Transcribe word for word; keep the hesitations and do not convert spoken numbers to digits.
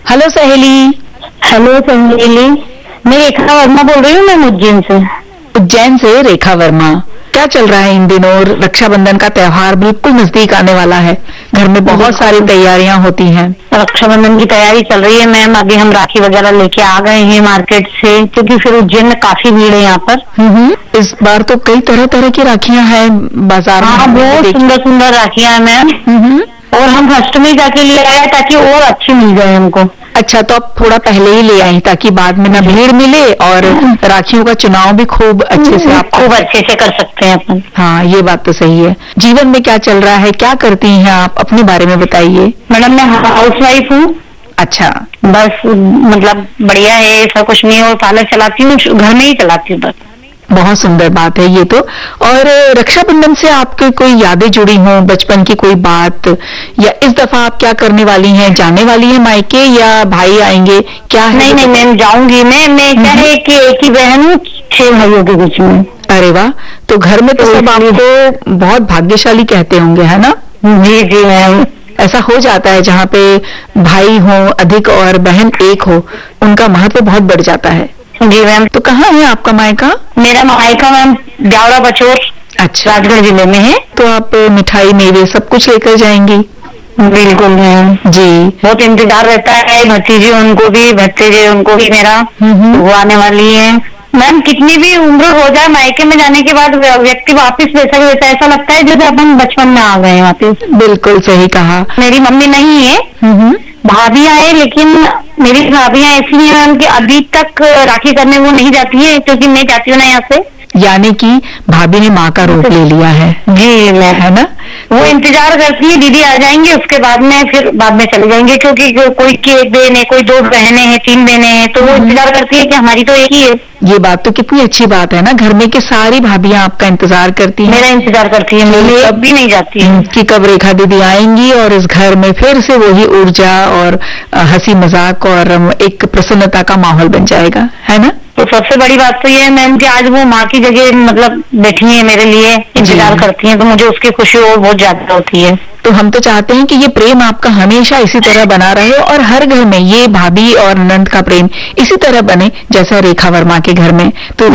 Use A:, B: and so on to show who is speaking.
A: Hello सहेली।
B: Hello सहेली, मैं रेखा वर्मा बोल रही हूँ, मैं उज्जैन से।
A: उज्जैन से रेखा वर्मा। क्या चल रहा है इन दिनों? रक्षाबंधन का त्योहार बिल्कुल नजदीक आने वाला है, घर में बहुत सारी तैयारियां होती हैं।
B: रक्षाबंधन की तैयारी चल रही है मैम। अभी हम राखी वगैरह लेके आ गए हैं मार्केट से, क्योंकि फिर उज्जैन में काफी भीड़ है यहाँ पर।
A: हम्म, इस बार तो कई तरह तरह की राखियां हैं बाजार में।
B: हाँ, बहुत सुंदर सुंदर राखियां हैं मैम। और हम फर्स्ट में जाके ले आए ताकि और अच्छी मिल जाए हमको।
A: अच्छा, तो आप थोड़ा पहले ही ले आई ताकि बाद में ना भीड़ मिले और राखियों का चुनाव भी खूब अच्छे से आप
B: खूब अच्छे से कर सकते हैं अपन।
A: हाँ, ये बात तो सही है। जीवन में क्या चल रहा है, क्या करती हैं आप, अपने बारे में बताइए।
B: मैडम, मैं हाउस वाइफ हूँ।
A: अच्छा,
B: बस मतलब बढ़िया है, ऐसा कुछ नहीं। और पार्लर चलाती हूँ, घर में ही चलाती हूँ बस।
A: बहुत सुंदर बात है ये तो। और रक्षाबंधन से आपके कोई यादें जुड़ी हों, बचपन की कोई बात, या इस दफा आप क्या करने वाली हैं? जाने वाली हैं मायके या भाई आएंगे, क्या है?
B: नहीं नहीं मैम, जाऊंगी मैं। मैं क्या है कि एक ही बहन हूँ छह भाइयों के बीच में।
A: अरे वाह, तो घर में तो सब आपको बहुत भाग्यशाली कहते होंगे, है ना?
B: जी जी मैम।
A: ऐसा हो जाता है जहाँ पे भाई हो अधिक और बहन एक हो, उनका महत्व बहुत बढ़ जाता है।
B: जी मैम।
A: तो कहाँ है आपका मायका?
B: मेरा मायका मैम ब्यावरा बचोर,
A: अच्छा,
B: राजगढ़ जिले में है।
A: तो आप मिठाई मेवे सब कुछ लेकर जाएंगी?
B: बिल्कुल मैम
A: जी।
B: बहुत इंतजार रहता है। भतीजी उनको भी, भतीजे उनको भी मेरा, वो आने वाली है मैम। कितनी भी उम्र हो जाए, मायके में जाने के बाद व्यक्ति वापस वैसा ही वैसा, ऐसा लगता है जैसे अपन बचपन में आ गए वापस।
A: बिल्कुल सही कहा।
B: मेरी मम्मी नहीं है, भाभियां है, लेकिन मेरी भाभियां ऐसी हैं कि अभी तक राखी करने वो नहीं जाती है, क्योंकि मैं जाती हूँ ना यहाँ से।
A: यानी कि भाभी ने माँ का रूप ले लिया है।
B: जी मैं,
A: है ना?
B: वो इंतजार करती है दीदी आ जाएंगे, उसके बाद में फिर बाद में चले जाएंगे, क्योंकि कोई की एक बहन है, कोई दो बहनें हैं, तीन बहनें हैं, तो वो इंतजार करती है कि हमारी तो एक ही है।
A: ये बात तो कितनी अच्छी बात है ना, घर में की सारी भाभियां आपका इंतजार करती हैं।
B: मेरा इंतजार करती है, मैं कभी नहीं जाती है
A: कि कब रेखा दीदी आएंगी और इस घर में फिर से वही ऊर्जा और हंसी मजाक और एक प्रसन्नता का माहौल बन जाएगा, है ना?
B: तो सबसे बड़ी बात तो ये है मैम कि आज वो माँ की जगह मतलब बैठी है मेरे लिए, इंतजार करती हैं, तो मुझे उसकी खुशी और बहुत ज्यादा होती है।
A: तो हम तो चाहते हैं कि ये प्रेम आपका हमेशा इसी तरह बना रहे और हर घर में ये भाभी और ननद का प्रेम इसी तरह बने जैसा रेखा वर्मा के घर में। तो